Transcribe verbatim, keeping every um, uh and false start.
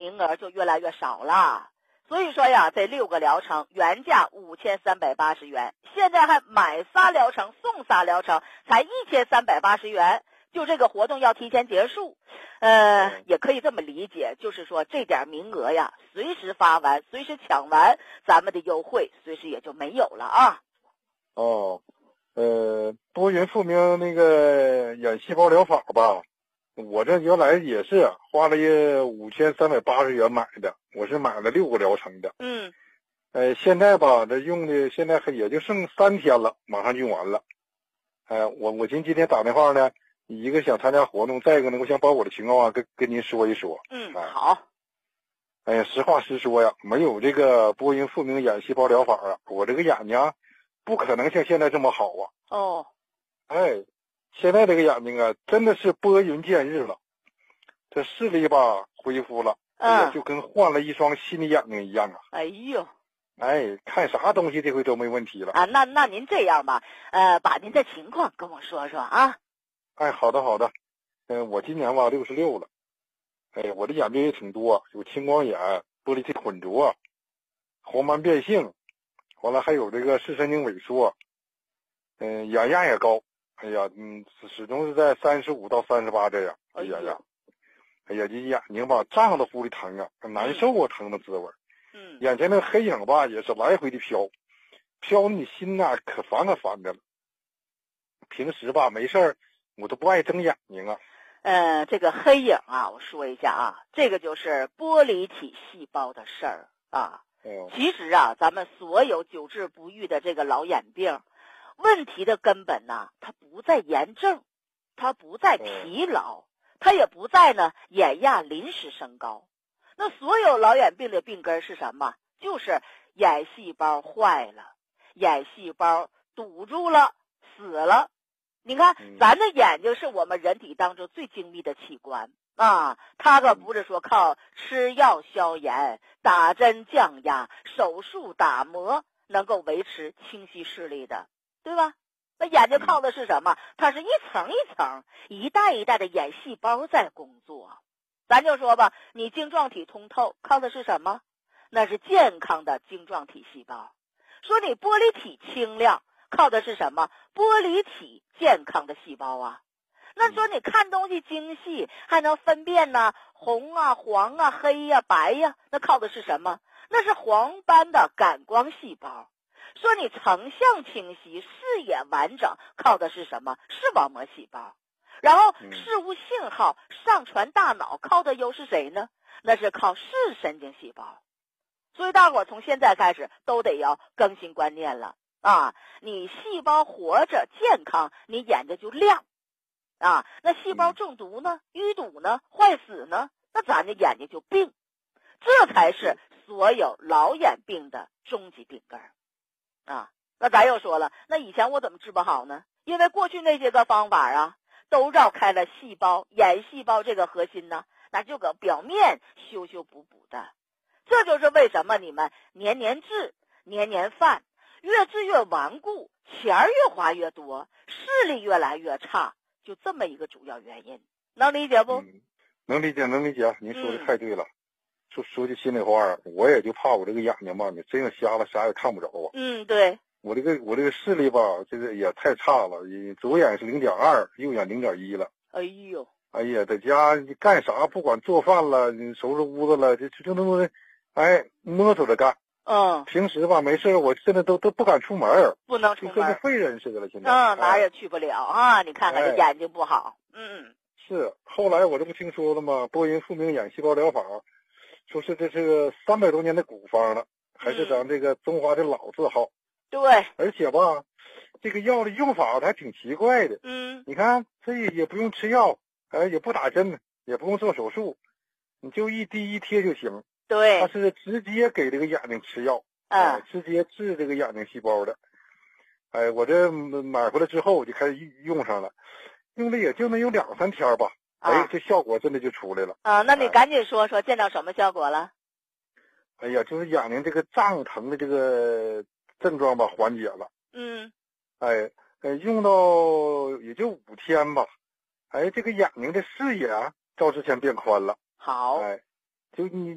名额就越来越少了。所以说呀，这六个疗程原价五千三百八十元，现在还买仨疗程送仨疗程，才一千三百八十元。就这个活动要提前结束，呃，也可以这么理解，就是说这点名额呀，随时发完，随时抢完，咱们的优惠随时也就没有了啊。 哦，呃，多云复明那个眼细胞疗法吧，我这原来也是花了五千三百八十元买的，我是买了六个疗程的。 嗯， 呃，现在吧，这用的现在也就剩三天了，马上就用完了。呃，我我今今天打电话呢，一个想参加活动，再一个呢，我想把我的情况啊跟跟您说一说。 嗯， 哎、 好。 哎呀，实话实说呀，没有这个波音复明眼细胞疗法啊，我这个眼睛啊，不可能像现在这么好啊。 哦。 哎，现在这个眼睛啊，真的是拨云见日了，这视力吧恢复了， 嗯、 哎呀，就跟换了一双新的眼睛一样啊。 哎呦。 哎，看啥东西这回都没问题了啊。那那您这样吧，呃，把您的情况跟我说说啊。 哎，好的好的，嗯、呃，我今年吧六十六了，哎，我的眼病也挺多，有青光眼、玻璃体混浊、黄斑变性，完了还有这个视神经萎缩，嗯、呃，眼压也高，哎呀，嗯，始终是在三十五到三十八这样，哎呀呀，哎呀，这眼睛吧胀得乎的疼啊，难受啊，疼的滋味。 嗯， 眼前那黑影吧也是来回的飘，飘的你心呐可烦可烦的了。平时吧没事儿，我都不爱睁眼睛啊。 呃，这个黑影啊，我说一下啊，这个就是玻璃体细胞的事儿啊。 哦、 其实啊，咱们所有久治不愈的这个老眼病，问题的根本呢，它不在炎症，它不在疲劳，它也不在呢眼压临时升高。那所有老眼病的病根是什么？就是眼细胞坏了，眼细胞堵住了，死了。你看，咱的眼睛是我们人体当中最精密的器官啊，它可不是说靠吃药消炎、打针降压、手术打磨能够维持清晰视力的，对吧？那眼睛靠的是什么？它是一层一层、一代一代的眼细胞在工作。咱就说吧，你晶状体通透靠的是什么？那是健康的晶状体细胞。说你玻璃体清亮靠的是什么？玻璃体健康的细胞啊。那说你看东西精细，还能分辨呢红啊、黄啊、黑呀、啊、白呀、啊，那靠的是什么？那是黄斑的感光细胞。说你成像清晰、视野完整靠的是什么？视网膜细胞。然后事物信号上传大脑靠的又是谁呢？那是靠视神经细胞。所以大伙从现在开始都得要更新观念了啊！你细胞活着健康，你眼睛就亮啊。那细胞中毒呢、淤堵呢、坏死呢，那咱的眼睛就病。这才是所有老眼病的终极病根啊。那咱又说了，那以前我怎么治不好呢？因为过去那些个方法啊都绕开了细胞眼细胞这个核心呢，那就搁表面修修补补的。这就是为什么你们年年治年年犯，越治越顽固，钱儿越花越多，视力越来越差，就这么一个主要原因。能理解不？ 嗯、能理解能理解，您说的太对了。嗯、说说句心里话，我也就怕我这个眼睛吧，你真要瞎了啥也看不着啊。 嗯，对。 我这个我这个视力吧，这个也太差了，左眼是零点二，右眼零点一了。 哎呦， 哎呀，在家你干啥？不管做饭了，你收拾屋子了，就就那么，哎，摸索着干。 嗯。 平时吧，没事，我现在都都不敢出门， 不能出门， 就跟个废人似的了。现在， 嗯，哪也去不了啊！你看看这眼睛不好，嗯。 是，后来我这不听说了吗？波音复明眼细胞疗法，说是这是个三百多年的古方了，还是咱这个中华的老字号。 对， 而且吧，这个药的用法还挺奇怪的。 嗯， 你看这也不用吃药，哎，也不打针，也不用做手术，你就一滴一贴就行。 对， 它是直接给这个眼睛吃药， 嗯、 呃，直接治这个眼睛细胞的。哎，我这买回来之后我就开始用上了，用了也就能有两三天吧， 啊、 哎，这效果真的就出来了。 啊，那你赶紧说说见到什么效果了？ 哎呀，就是眼睛这个胀疼的这个症状吧缓解了。 嗯。 哎，呃，用到也就五天吧，哎，这个眼睛的视野啊，照之前变宽了。 好。 哎，就你。